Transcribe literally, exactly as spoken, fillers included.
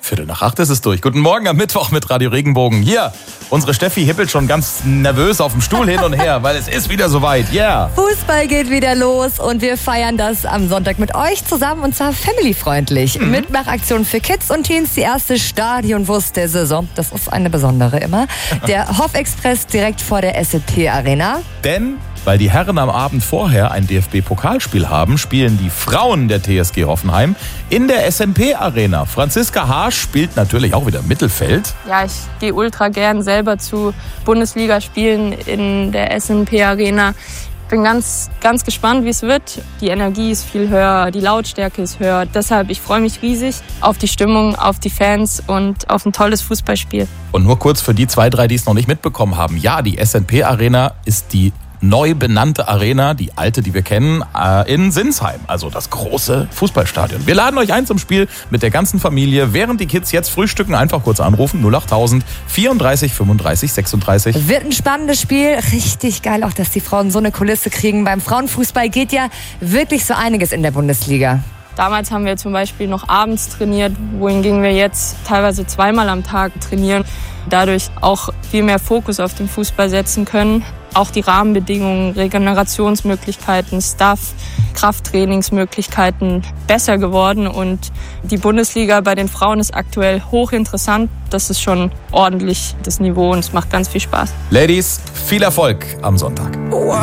Viertel nach acht ist es durch. Guten Morgen am Mittwoch mit Radio Regenbogen. Hier, unsere Steffi hippelt schon ganz nervös auf dem Stuhl hin und her, weil es ist wieder soweit. Yeah. Fußball geht wieder los und wir feiern das am Sonntag mit euch zusammen und zwar familyfreundlich. Mhm. Mitmachaktion für Kids und Teens, die erste Stadionwurst der Saison. Das ist eine besondere immer. Der Hoff-Express direkt vor der S and P Arena. Denn weil die Herren am Abend vorher ein D F B-Pokalspiel haben, spielen die Frauen der T S G Hoffenheim in der S and P Arena. Franziska Harsch spielt natürlich auch wieder Mittelfeld. Ja, ich gehe ultra gern selber zu Bundesligaspielen in der S and P Arena. Ich bin ganz, ganz gespannt, wie es wird. Die Energie ist viel höher, die Lautstärke ist höher. Deshalb, ich freue mich riesig auf die Stimmung, auf die Fans und auf ein tolles Fußballspiel. Und nur kurz für die zwei, drei, die es noch nicht mitbekommen haben. Ja, die S and P Arena ist die neu benannte Arena, die alte, die wir kennen, in Sinsheim. Also das große Fußballstadion. Wir laden euch ein zum Spiel mit der ganzen Familie. Während die Kids jetzt frühstücken, einfach kurz anrufen. null acht tausend vierunddreißig fünfunddreißig sechsunddreißig. Wird ein spannendes Spiel. Richtig geil auch, dass die Frauen so eine Kulisse kriegen. Beim Frauenfußball geht ja wirklich so einiges in der Bundesliga. Damals haben wir zum Beispiel noch abends trainiert, wohingegen wir jetzt teilweise zweimal am Tag trainieren. Dadurch auch viel mehr Fokus auf den Fußball setzen können. Auch die Rahmenbedingungen, Regenerationsmöglichkeiten, Staff, Krafttrainingsmöglichkeiten besser geworden. Und die Bundesliga bei den Frauen ist aktuell hochinteressant. Das ist schon ordentlich das Niveau und es macht ganz viel Spaß. Ladies, viel Erfolg am Sonntag.